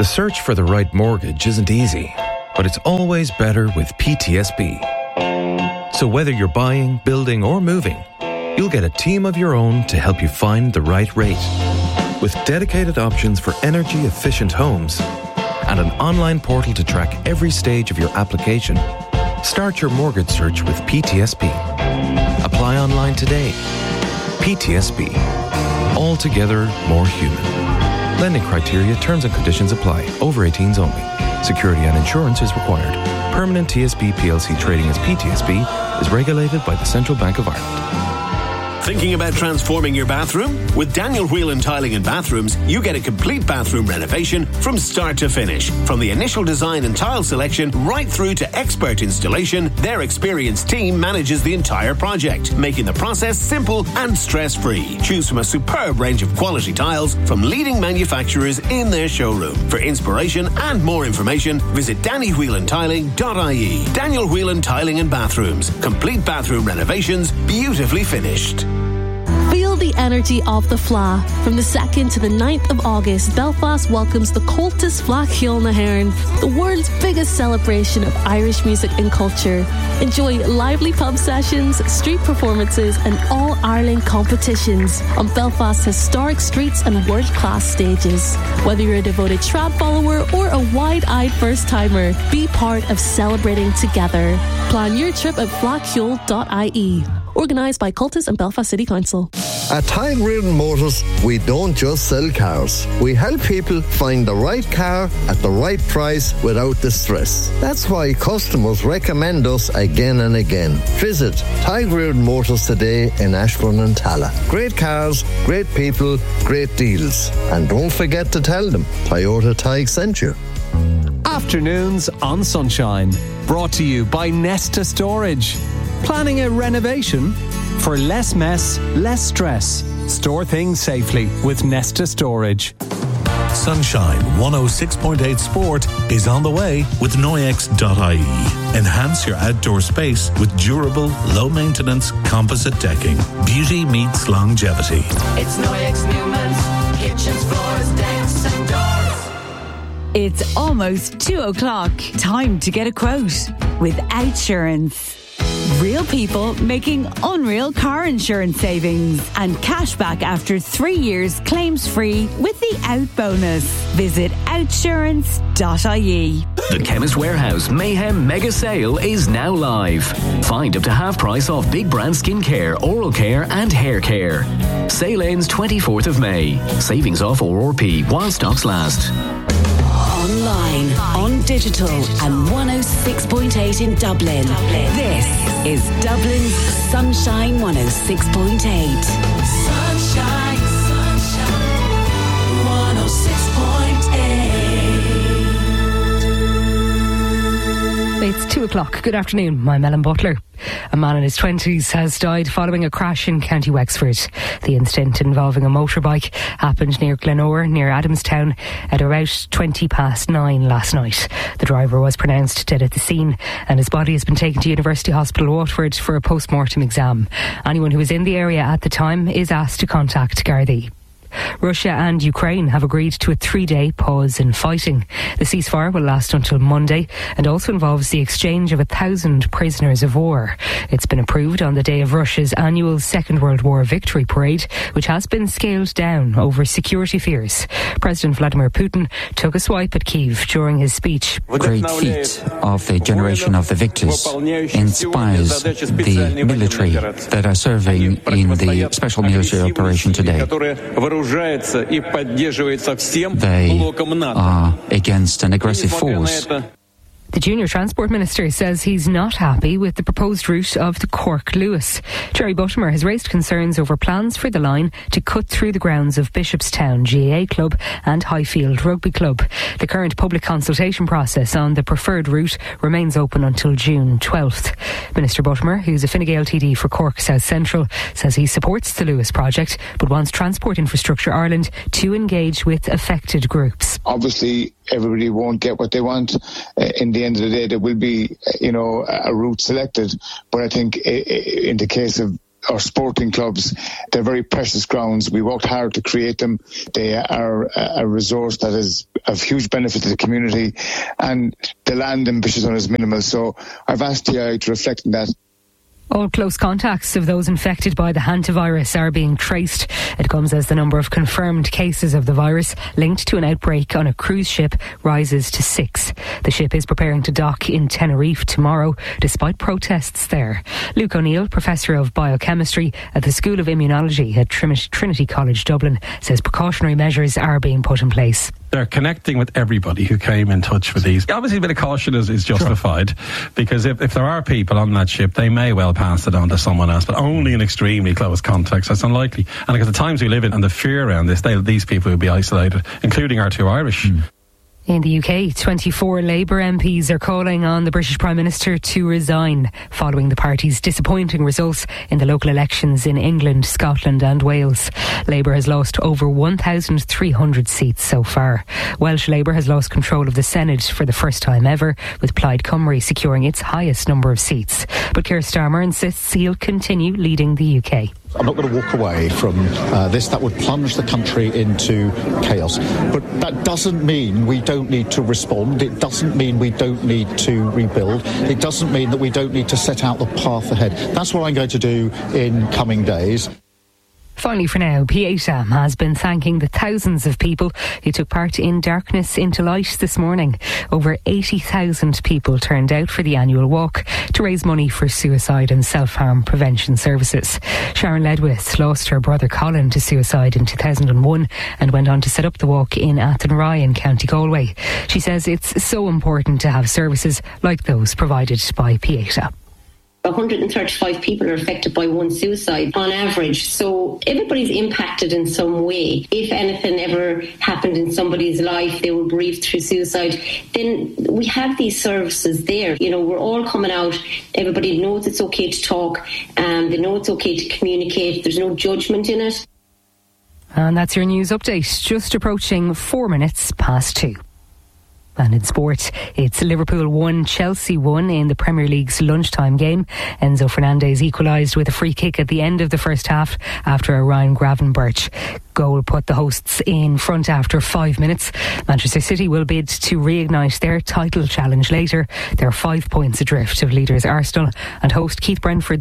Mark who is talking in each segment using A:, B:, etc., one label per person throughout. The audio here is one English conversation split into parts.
A: The search for the right mortgage isn't easy, but it's always better with PTSB. So whether you're buying, building or moving, you'll get a team of your own to help you find the right rate. With dedicated options for energy-efficient homes and an online portal to track every stage of your application, start your mortgage search with PTSB. Apply online today. PTSB. Altogether more human. Lending criteria, terms and conditions apply. Over 18s only. Security and insurance is required. Permanent TSB PLC trading as PTSB is regulated by the Central Bank of Ireland.
B: Thinking about transforming your bathroom? With Daniel Whelan Tiling and Bathrooms, you get a complete bathroom renovation from start to finish. From the initial design and tile selection right through to expert installation, their experienced team manages the entire project, making the process simple and stress-free. Choose from a superb range of quality tiles from leading manufacturers in their showroom. For inspiration and more information, visit dannywhelantiling.ie. Daniel Whelan Tiling and Bathrooms. Complete bathroom renovations, beautifully finished.
C: Feel the energy of the Fleadh. From the 2nd to the 9th of August, Belfast welcomes the Comhaltas Fleadh Cheoil na hÉireann, the world's biggest celebration of Irish music and culture. Enjoy lively pub sessions, street performances and all-Ireland competitions on Belfast's historic streets and world-class stages. Whether you're a devoted trad follower or a wide-eyed first-timer, be part of celebrating together. Plan your trip at fleadhcheoil.ie. Organised by Comhaltas and Belfast City Council.
D: At Tadhg Reardon Motors, we don't just sell cars. We help people find the right car at the right price without the stress. That's why customers recommend us again and again. Visit Tadhg Reardon Motors today in Ashbourne and Tala. Great cars, great people, great deals. And don't forget to tell them Toyota Tadhg sent you.
E: Afternoons on Sunshine. Brought to you by Nesta Storage. Planning a renovation? For less mess, less stress. Store things safely with Nesta Storage.
F: Sunshine 106.8 Sport is on the way with Noyex.ie. Enhance your outdoor space with durable, low-maintenance composite decking. Beauty meets longevity.
G: It's Noyex Newman's kitchens, floors, decks and doors.
H: It's almost 2 o'clock. Time to get a quote with Outsurance. Real people making unreal car insurance savings and cash back after 3 years claims free with the Out bonus. Visit outsurance.ie.
I: The Chemist Warehouse Mayhem Mega Sale is now live. Find up to half price off big brand skincare, oral care and hair care. Sale ends 24th of May. Savings off RRP while stocks last.
H: Online, on digital and 106.8 in Dublin. This is Dublin's Sunshine 106.8.
G: Sunshine, sunshine, 106.8.
J: It's 2 o'clock. Good afternoon. I'm Ellen Butler. A man in his 20s has died following a crash in County Wexford. The incident involving a motorbike happened near Glenore, near Adamstown, at about 9:20 last night. The driver was pronounced dead at the scene and his body has been taken to University Hospital Waterford for a post-mortem exam. Anyone who was in the area at the time is asked to contact Gardaí. Russia and Ukraine have agreed to a 3-day pause in fighting. The ceasefire will last until Monday and also involves the exchange of 1,000 prisoners of war. It's been approved on the day of Russia's annual Second World War victory parade, which has been scaled down over security fears. President Vladimir Putin took a swipe at Kyiv during his speech.
K: Great feat of the generation of the victors inspires the military that are serving in the special military operation today. They are against an aggressive force.
J: The Junior Transport Minister says he's not happy with the proposed route of the Cork-Lewis. Jerry Buttimer has raised concerns over plans for the line to cut through the grounds of Bishopstown GAA Club and Highfield Rugby Club. The current public consultation process on the preferred route remains open until June 12th. Minister Buttimer, who's a Fine Gael TD for Cork South Central, says he supports the Lewis project but wants Transport Infrastructure Ireland to engage with affected groups.
L: Obviously, everybody won't get what they want. In the end of the day, there will be, a route selected. But I think in the case of our sporting clubs. They're very precious grounds. We worked hard to create them. They are a resource that is of huge benefit to the community, and the land ambition on is minimal. So I've asked TI to reflect on that.
J: All close contacts of those infected by the hantavirus are being traced. It comes as the number of confirmed cases of the virus linked to an outbreak on a cruise ship rises to 6. The ship is preparing to dock in Tenerife tomorrow, despite protests there. Luke O'Neill, Professor of Biochemistry at the School of Immunology at Trinity College Dublin, says precautionary measures are being put in place.
M: They're connecting with everybody who came in touch with these. Obviously, a bit of caution is justified, because if there are people on that ship, they may well pass it on to someone else, but only in extremely close context. That's unlikely. And because the times we live in and the fear around this, these people will be isolated, including our 2 Irish.
J: In the UK, 24 Labour MPs are calling on the British Prime Minister to resign following the party's disappointing results in the local elections in England, Scotland and Wales. Labour has lost over 1,300 seats so far. Welsh Labour has lost control of the Senate for the first time ever, with Plaid Cymru securing its highest number of seats. But Keir Starmer insists he'll continue leading the UK.
N: I'm not going to walk away from this. That would plunge the country into chaos. But that doesn't mean we don't need to respond. It doesn't mean we don't need to rebuild. It doesn't mean that we don't need to set out the path ahead. That's what I'm going to do in coming days.
J: Finally for now, Pieta has been thanking the thousands of people who took part in Darkness into Light this morning. Over 80,000 people turned out for the annual walk to raise money for suicide and self-harm prevention services. Sharon Ledwith lost her brother Colin to suicide in 2001 and went on to set up the walk in Athenry in County Galway. She says it's so important to have services like those provided by Pieta.
O: 135 people are affected by one suicide on average, so everybody's impacted in some way. If anything ever happened in somebody's life, they were bereaved through suicide, then we have these services there. You know, we're all coming out, everybody knows it's okay to talk, they know it's okay to communicate, there's no judgment in it.
J: And that's your news update, just approaching 4 minutes past 2. And in sport, it's Liverpool 1, Chelsea 1 in the Premier League's lunchtime game. Enzo Fernandez equalised with a free kick at the end of the first half after a Ryan Gravenberch goal put the hosts in front after 5 minutes. Manchester City will bid to reignite their title challenge later. They're 5 points adrift of leaders Arsenal and host Keith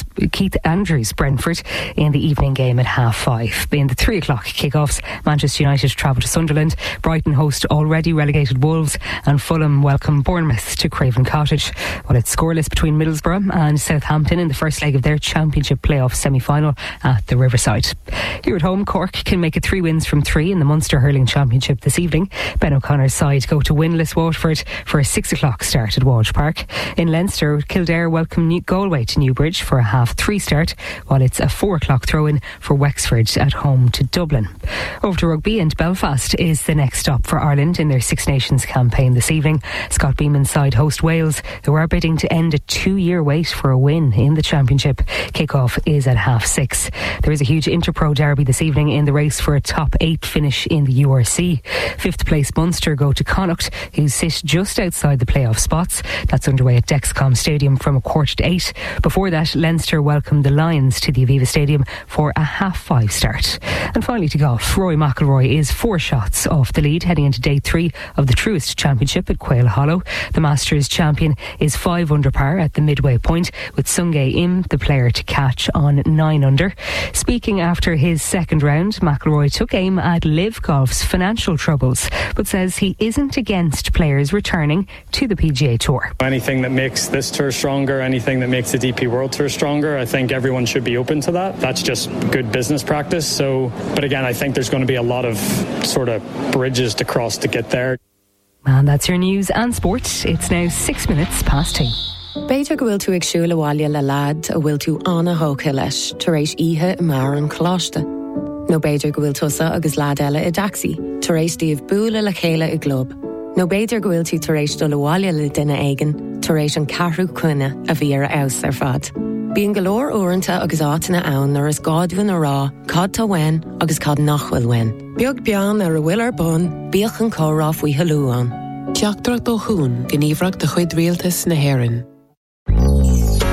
J: Andrews Brentford in the evening game at 5:30. In the 3 o'clock kickoffs, Manchester United travel to Sunderland. Brighton host already relegated Wolves, and Fulham welcome Bournemouth to Craven Cottage. Well, it's scoreless between Middlesbrough and Southampton in the first leg of their Championship playoff semi-final at the Riverside. Here at home, Cork can make it 3 wins from 3 in the Munster Hurling Championship this evening. Ben O'Connor's side go to winless Waterford for a 6 o'clock start at Walsh Park. In Leinster, Kildare welcome Galway to Newbridge for a 3:30 start, while it's a 4 o'clock throw-in for Wexford at home to Dublin. Over to rugby, and Belfast is the next stop for Ireland in their Six Nations campaign this evening. Scott Beeman's side host Wales, who are bidding to end a 2-year wait for a win in the Championship. Kick-off is at 6:30. There is a huge Interpro derby this evening in the race for a top 8 finish in the URC. 5th place Munster go to Connacht, who sit just outside the playoff spots. That's underway at Dexcom Stadium from 8:15. Before that, Leinster welcome the Lions to the Aviva Stadium for a 5:30 start. And finally to golf, Rory McIlroy is 4 shots off the lead heading into day 3 of the Truist Championship at Quail Hollow. The Masters champion is 5 under par at the midway point, with Sungjae Im the player to catch on 9 under. Speaking after his second round, McIlroy took aim at Liv Golf's financial troubles, but says he isn't against players returning to the PGA Tour.
P: Anything that makes this tour stronger, anything that makes the DP World Tour stronger, I think everyone should be open to that. That's just good business practice. So, but again, I think there's going to be a lot of sort of bridges to cross to get there.
J: And that's your news and sport. It's now 6 minutes past 2.
Q: Beidir go bhfuil tú ag siúl abhaile le lad a bhfuil tú anna hóca leis tar éis ihe i mar an choláiste. No beidir go bhfuil tusa agus lad eile i daxi tar éis díobh búla le chéile i glob. No beidir go bhfuil tú tar éis dul abhaile le duine aigen tar éis an carrú cuine a bhí ar aus ar fad. Bíon go leor uaireanta agus átainna ann ar is gádhuin a rá, cad tá wein agus cad nachhfuil wein. Beag bean ar a bhfuil ar bun, bíoch an córá faoi halúán.
R: Teachtar do hún gníomhreacht de chuid rialtas na hÉireann.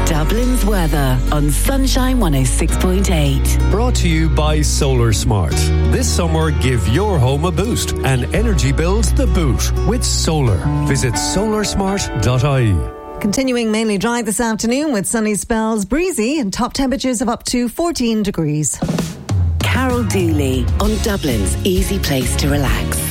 H: Dublin's weather on Sunshine 106.8.
R: Brought to you by Solar Smart. This summer, give your home a boost and energy bills the boot with solar. Visit solarsmart.ie.
S: Continuing mainly dry this afternoon with sunny spells, breezy and top temperatures of up to 14 degrees.
H: Carol Dooley on Dublin's easy place to relax.